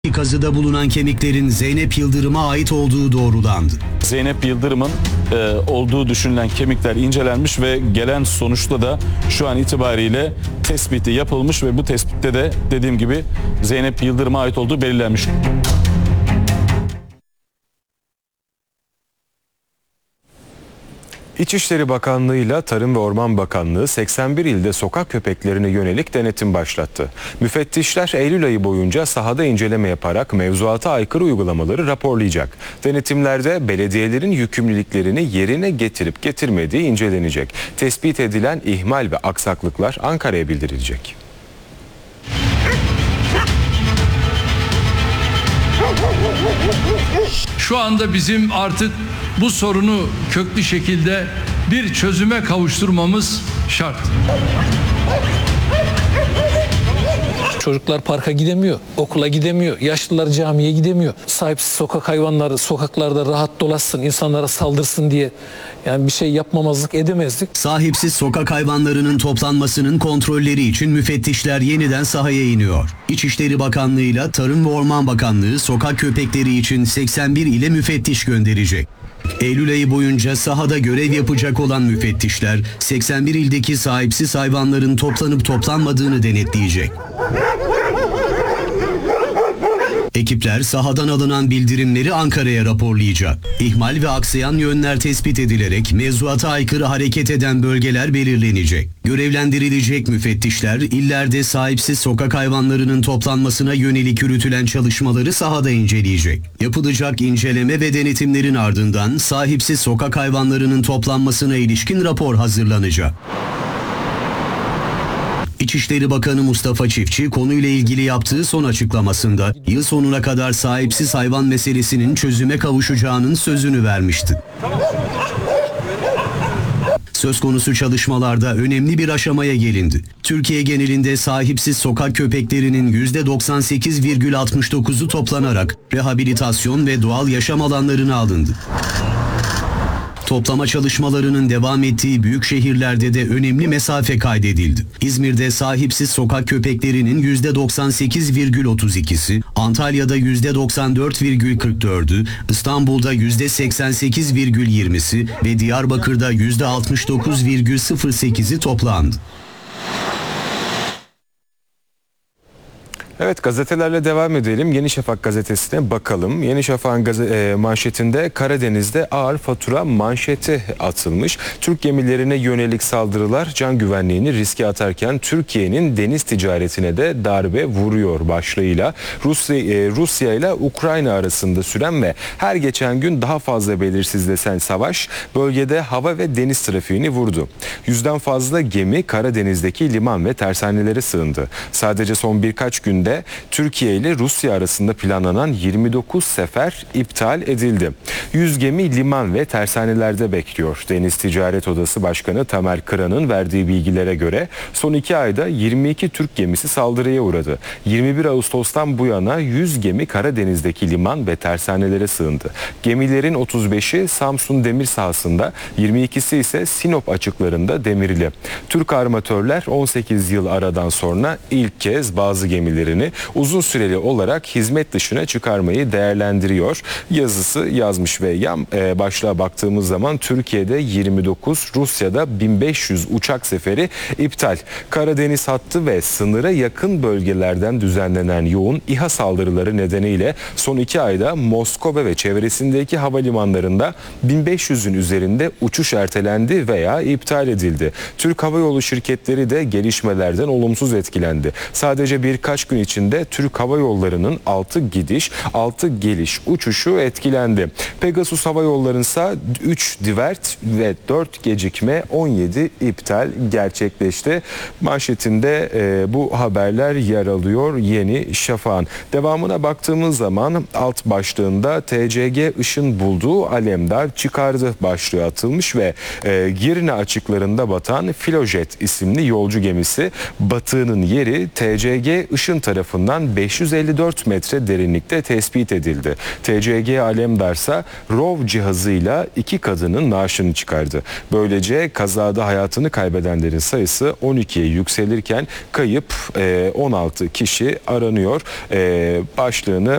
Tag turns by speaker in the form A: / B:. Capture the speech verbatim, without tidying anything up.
A: Kazıda bulunan kemiklerin Zeynep Yıldırım'a ait olduğu doğrulandı.
B: Zeynep Yıldırım'ın e, olduğu düşünülen kemikler incelenmiş ve gelen sonuçta da şu an itibariyle tespiti yapılmış ve bu tespitte de dediğim gibi Zeynep Yıldırım'a ait olduğu belirlenmiş.
C: İçişleri Bakanlığı ile Tarım ve Orman Bakanlığı seksen bir ilde sokak köpeklerine yönelik denetim başlattı. Müfettişler Eylül ayı boyunca sahada inceleme yaparak mevzuata aykırı uygulamaları raporlayacak. Denetimlerde belediyelerin yükümlülüklerini yerine getirip getirmediği incelenecek. Tespit edilen ihmal ve aksaklıklar Ankara'ya bildirilecek.
D: Şu anda bizim artık bu sorunu köklü şekilde bir çözüme kavuşturmamız şart.
E: Çocuklar parka gidemiyor, okula gidemiyor, yaşlılar camiye gidemiyor. Sahipsiz sokak hayvanları sokaklarda rahat dolaşsın, insanlara saldırsın diye yani bir şey yapmamazlık edemezdik.
A: Sahipsiz sokak hayvanlarının toplanmasının kontrolleri için müfettişler yeniden sahaya iniyor. İçişleri Bakanlığı ile Tarım ve Orman Bakanlığı sokak köpekleri için seksen bir ile müfettiş gönderecek. Eylül ayı boyunca sahada görev yapacak olan müfettişler seksen bir ildeki sahipsiz hayvanların toplanıp toplanmadığını denetleyecek. Ekipler sahadan alınan bildirimleri Ankara'ya raporlayacak. İhmal ve aksayan yönler tespit edilerek mevzuata aykırı hareket eden bölgeler belirlenecek. Görevlendirilecek müfettişler illerde sahipsiz sokak hayvanlarının toplanmasına yönelik yürütülen çalışmaları sahada inceleyecek. Yapılacak inceleme ve denetimlerin ardından sahipsiz sokak hayvanlarının toplanmasına ilişkin rapor hazırlanacak. İçişleri Bakanı Mustafa Çiftçi konuyla ilgili yaptığı son açıklamasında yıl sonuna kadar sahipsiz hayvan meselesinin çözüme kavuşacağının sözünü vermişti. Söz konusu çalışmalarda önemli bir aşamaya gelindi. Türkiye genelinde sahipsiz sokak köpeklerinin yüzde doksan sekiz virgül altmış dokuzu toplanarak rehabilitasyon ve doğal yaşam alanlarına alındı. Toplama çalışmalarının devam ettiği büyük şehirlerde de önemli mesafe kaydedildi. İzmir'de sahipsiz sokak köpeklerinin yüzde doksan sekiz virgül otuz ikisi, Antalya'da yüzde doksan dört virgül kırk dördü, İstanbul'da yüzde seksen sekiz virgül yirmisi ve Diyarbakır'da yüzde altmış dokuz virgül sıfır sekizi toplandı.
C: Evet, gazetelerle devam edelim. Yeni Şafak gazetesine bakalım. Yeni Şafak'ın gazete, e, manşetinde Karadeniz'de ağır fatura manşeti atılmış. Türk gemilerine yönelik saldırılar can güvenliğini riske atarken Türkiye'nin deniz ticaretine de darbe vuruyor başlığıyla. Rusya, e, Rusya ile Ukrayna arasında süren ve her geçen gün daha fazla belirsizleşen savaş bölgede hava ve deniz trafiğini vurdu. Yüzden fazla gemi Karadeniz'deki liman ve tersanelere sığındı. Sadece son birkaç günde Türkiye ile Rusya arasında planlanan yirmi dokuz sefer iptal edildi. yüz gemi liman ve tersanelerde bekliyor. Deniz Ticaret Odası Başkanı Tamer Kıran'ın verdiği bilgilere göre son iki ayda yirmi iki Türk gemisi saldırıya uğradı. yirmi bir Ağustos'tan bu yana yüz gemi Karadeniz'deki liman ve tersanelere sığındı. Gemilerin otuz beşi Samsun demir sahasında, yirmi ikisi ise Sinop açıklarında demirli. Türk armatörler on sekiz yıl aradan sonra ilk kez bazı gemilerini uzun süreli olarak hizmet dışına çıkarmayı değerlendiriyor. Yazısı yazmış ve yan e, başlığa baktığımız zaman Türkiye'de yirmi dokuz, Rusya'da bin beş yüz uçak seferi iptal. Karadeniz hattı ve sınıra yakın bölgelerden düzenlenen yoğun İHA saldırıları nedeniyle son iki ayda Moskova ve çevresindeki havalimanlarında bin beş yüzün üzerinde uçuş ertelendi veya iptal edildi. Türk Hava Yolu şirketleri de gelişmelerden olumsuz etkilendi. Sadece birkaç gün içinde Türk Hava Yolları'nın altı gidiş, altı geliş uçuşu etkilendi. Pegasus Hava Yolları'nın ise üç divert ve dört gecikme, on yedi iptal gerçekleşti. Manşetinde e, bu haberler yer alıyor Yeni Şafak'ın. Devamına baktığımız zaman alt başlığında T C G ışın bulduğu Alemdar çıkardı başlığı atılmış ve e, Girne açıklarında batan Filojet isimli yolcu gemisi batığının yeri T C G ışın tarafından beş yüz elli dört metre derinlikte tespit edildi. T C G Alemdar ise ROV cihazıyla iki kadının naaşını çıkardı. Böylece kazada hayatını kaybedenlerin sayısı on ikiye yükselirken kayıp on altı kişi aranıyor. Başlığını